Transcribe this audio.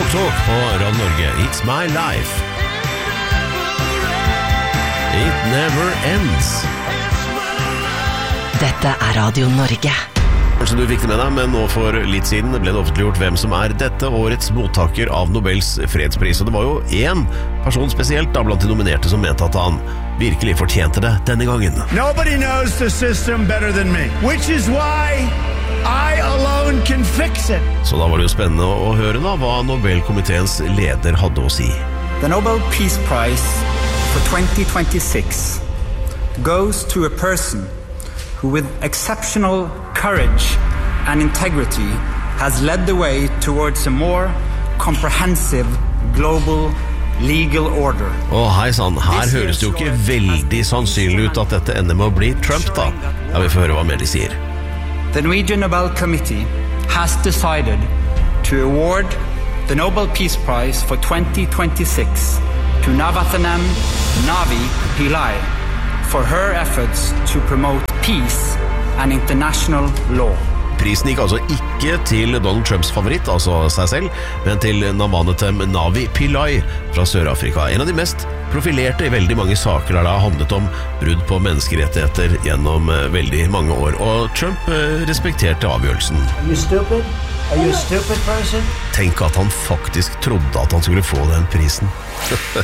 Talk på Radio Norge. It's my life. It never ends. Dette Radio Norge. Kanskje du fikk det med deg, men nå for litt siden ble det offentliggjort hvem som dette årets mottaker av Nobels fredspris. Og det var jo en person spesielt blant de nominerte som mente at han virkelig fortjente det denne gangen. Nobody knows the system better than me, which is why I alone can fix it. Så da var det jo spennende å høre hva Nobelkomiteens leder hadde å si. The Nobel Peace Prize for 2026 goes to a person who with exceptional courage and integrity has led the way towards a more comprehensive global legal order. Hei sann, her høres det jo ikke veldig sannsynlig ut at dette ender med å bli Trump da. Ja, vi får høre hva mer de sier. The Norwegian Nobel Committee has decided to award the Nobel Peace Prize for 2026 to Navaratnam Navi Pillai for her efforts to promote peace and international law. Prisen gikk altså ikke til Donald Trumps favoritt, altså seg selv, men til Navaratnam Navi Pillai fra Sør-Afrika. En av de mest profilerte i veldig mange saker der det har handlet om brudd på menneskerettigheter gjennom veldig mange år. Og Trump respekterte avgjørelsen. Are you stupid? Are you a stupid person? Tenk at han faktisk trodde at han skulle få den prisen.